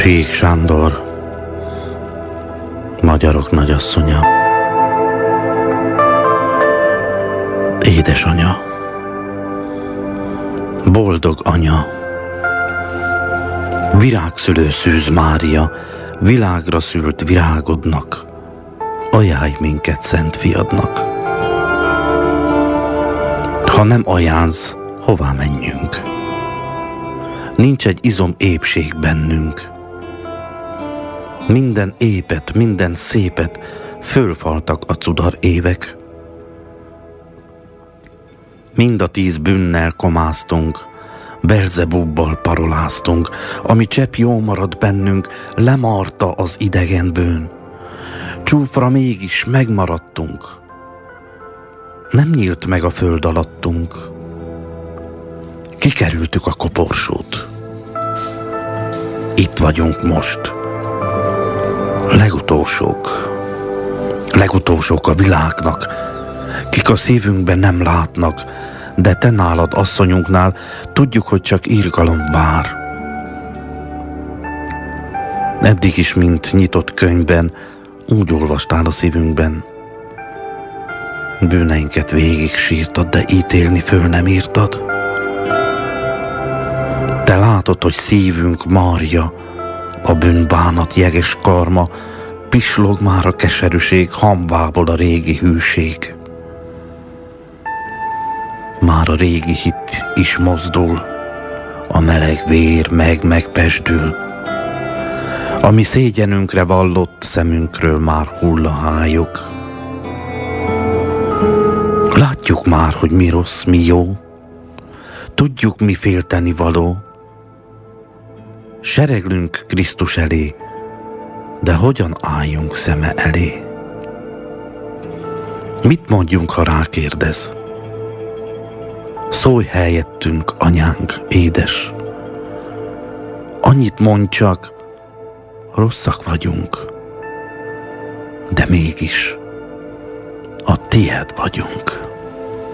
Sík Sándor, magyarok nagyasszonya. Édesanya, boldog anya, virágszülő Szűz Mária, világra szült virágodnak, ajánlj minket szent fiadnak. Ha nem ajánlsz, hová menjünk? Nincs egy izom épség bennünk. Minden épet, minden szépet fölfaltak a cudar évek. Mind a 10 bűnnel komáztunk, Belzebubbal paroláztunk, ami csepp jó marad bennünk, lemarta az idegen bűn. Csúfra mégis megmaradtunk, nem nyílt meg a föld alattunk. Kikerültük a koporsót. Itt vagyunk most. Legutolsók a világnak, kik a szívünkben nem látnak, de te nálad, asszonyunknál, tudjuk, hogy csak irgalom vár. Eddig is, mint nyitott könyvben, úgy olvastál a szívünkben. Bűneinket végig sírtad, de ítélni föl nem írtad. Te látod, hogy szívünk marja, a bűnbánat jeges karma, pislog már a keserűség, hamvából a régi hűség. Már a régi hit is mozdul, a meleg vér megpesdül. A mi szégyenünkre vallott szemünkről már hull a hályok. Látjuk már, hogy mi rossz, mi jó, tudjuk, mi félteni való. Sereglünk Krisztus elé, de hogyan álljunk szeme elé? Mit mondjunk, ha rákérdez? Szólj helyettünk, anyánk, édes. Annyit mondj csak, rosszak vagyunk, de mégis a tied vagyunk.